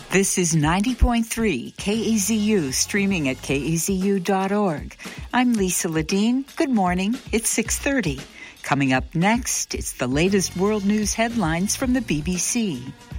This is 90.3 KEZU, streaming at kezu.org. I'm Lisa Ledeen. Good morning. It's 6:30. Coming up next, it's the latest world news headlines from the BBC.